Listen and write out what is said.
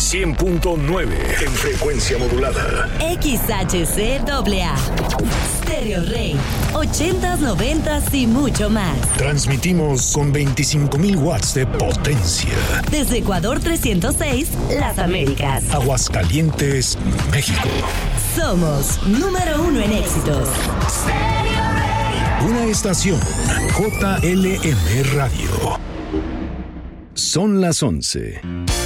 100.9 en frecuencia modulada. XHCAA. Stereo Rey. 80s, 90s y mucho más. Transmitimos con 25,000 watts de potencia. Desde Ecuador 306, Las Américas. Aguascalientes, México. Somos número 1 en éxitos. Una estación JLM Radio. Son las 11.